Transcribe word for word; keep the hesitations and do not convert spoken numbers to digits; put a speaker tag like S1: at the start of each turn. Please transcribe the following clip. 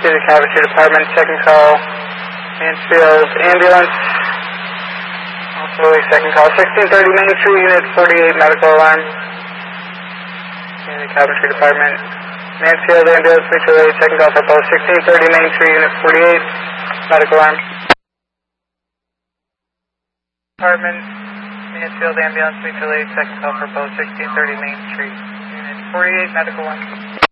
S1: the Cabot Street Department, second call, Mansfield Ambulance. Also a second call, sixteen thirty Main Street, Unit forty-eight, medical alarm. In the Cabot Street Department, Mansfield Ambulance, mutual aid, second call for both, sixteen thirty Main Street, Unit forty-eight, medical alarm. Department, Mansfield Ambulance, mutual aid, second call for both, sixteen thirty Main Street, Unit forty-eight, medical alarm.